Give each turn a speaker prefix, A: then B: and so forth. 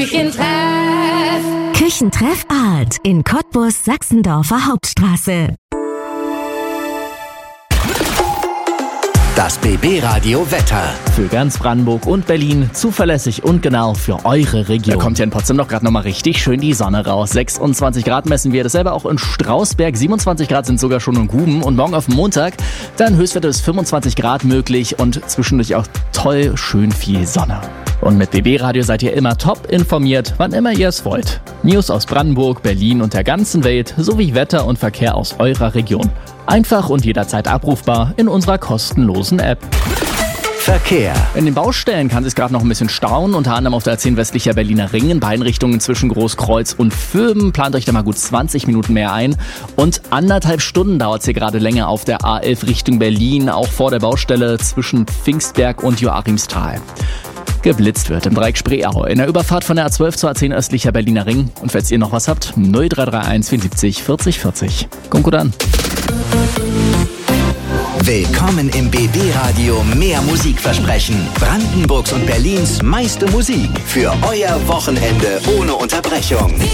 A: Küchentreff Art in Cottbus, Sachsendorfer Hauptstraße.
B: Das BB-Radio Wetter.
C: Für ganz Brandenburg und Berlin zuverlässig und genau für eure Region. Da kommt ja in Potsdam doch gerade nochmal richtig schön die Sonne raus. 26 Grad messen wir, dasselbe auch in Strausberg. 27 Grad sind sogar schon in Guben. Und morgen auf Montag, dann Höchstwerte bis 25 Grad möglich und zwischendurch auch toll schön viel Sonne. Und mit BB-Radio seid ihr immer top informiert, wann immer ihr es wollt. News aus Brandenburg, Berlin und der ganzen Welt sowie Wetter und Verkehr aus eurer Region. Einfach und jederzeit abrufbar in unserer kostenlosen App.
B: Verkehr.
C: In den Baustellen kann es gerade noch ein bisschen stauen, unter anderem auf der A10 westlicher Berliner Ring in beiden Richtungen zwischen Großkreuz und Vöben. Plant euch da mal gut 20 Minuten mehr ein. Und 1,5 Stunden dauert es hier gerade länger auf der A11 Richtung Berlin, auch vor der Baustelle zwischen Pfingstberg und Joachimsthal. Geblitzt wird im Dreieck Spreeau in der Überfahrt von der A12 zur A10 östlicher Berliner Ring. Und falls ihr noch was habt, 0331 74 40 40. Kommt gut an.
B: Willkommen im BB-Radio Mehr Musikversprechen. Brandenburgs und Berlins meiste Musik für euer Wochenende ohne Unterbrechung.